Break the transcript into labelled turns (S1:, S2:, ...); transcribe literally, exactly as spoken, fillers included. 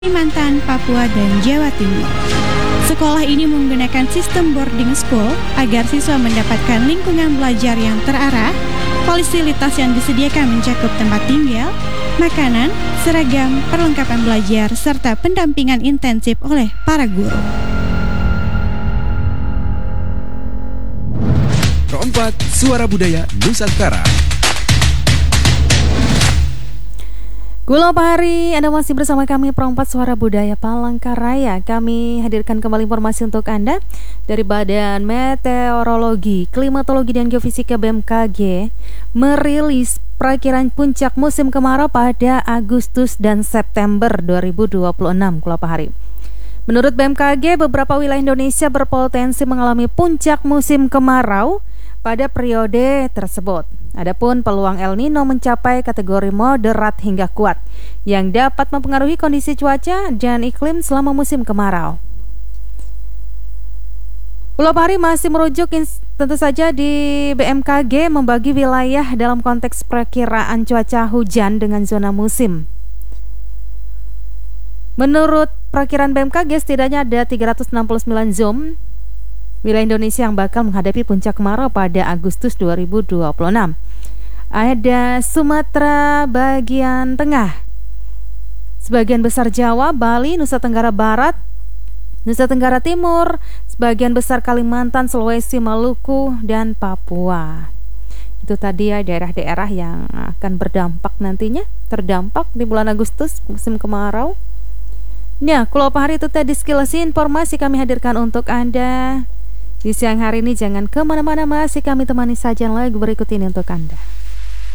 S1: Kalimantan, Papua, dan Jawa Timur. Sekolah ini menggunakan sistem boarding school agar siswa mendapatkan lingkungan belajar yang terarah. Fasilitas yang disediakan mencakup tempat tinggal, makanan, seragam, perlengkapan belajar, serta pendampingan intensif oleh para guru.
S2: Keempat, Suara Budaya Nusantara.
S3: Gula Pahari, Anda masih bersama kami Perempat Suara Budaya Palangkaraya. Kami hadirkan kembali informasi untuk Anda dari Badan Meteorologi, Klimatologi dan Geofisika B M K G merilis perakiraan puncak musim kemarau pada Agustus dan September dua ribu dua puluh enam. Gula Pahari. Menurut B M K G, beberapa wilayah Indonesia berpotensi mengalami puncak musim kemarau pada periode tersebut. Adapun peluang El Nino mencapai kategori moderat hingga kuat yang dapat mempengaruhi kondisi cuaca dan iklim selama musim kemarau. Pulau Pahari masih merujuk tentu saja di B M K G membagi wilayah dalam konteks perkiraan cuaca hujan dengan zona musim. Menurut perkiraan B M K G, setidaknya ada tiga ratus enam puluh sembilan zona wilayah Indonesia yang bakal menghadapi puncak kemarau pada Agustus dua ribu dua puluh enam. Ada Sumatera bagian tengah, sebagian besar Jawa, Bali, Nusa Tenggara Barat, Nusa Tenggara Timur, sebagian besar Kalimantan, Sulawesi, Maluku, dan Papua. Itu tadi ya daerah-daerah yang akan berdampak nantinya, terdampak di bulan Agustus musim kemarau. Ya, Pulau Pahari itu tadi sekilas informasi kami hadirkan untuk Anda. Di siang hari ini jangan kemana-mana, masih kami temani saja lagu berikut ini untuk Anda.